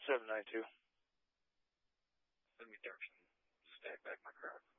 792. Send me direction. Stack back my car.